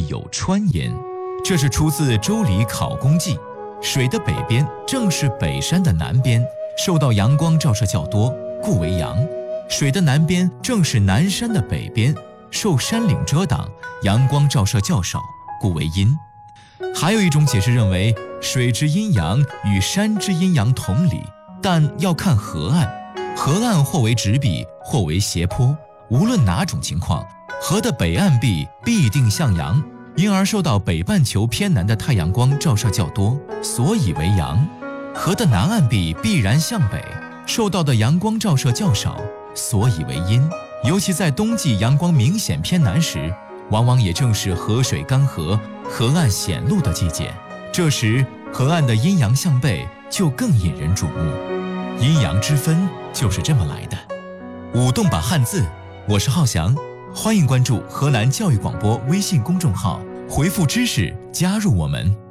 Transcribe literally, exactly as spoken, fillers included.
有川焉。这是出自《周礼·考工记》。水的北边正是北山的南边，受到阳光照射较多，故为阳；水的南边正是南山的北边，受山岭遮挡，阳光照射较少，故为阴。还有一种解释认为，水之阴阳与山之阴阳同理，但要看河岸，河岸或为直壁，或为斜坡，无论哪种情况，河的北岸壁必定向阳，因而受到北半球偏南的太阳光照射较多，所以为阳；河的南岸壁必然向北，受到的阳光照射较少，所以为阴。尤其在冬季阳光明显偏南时，往往也正是河水干涸、河岸显露的季节，这时河岸的阴阳向背就更引人瞩目。阴阳之分就是这么来的。舞动吧汉字，我是浩翔，欢迎关注河南教育广播微信公众号，回复知识加入我们。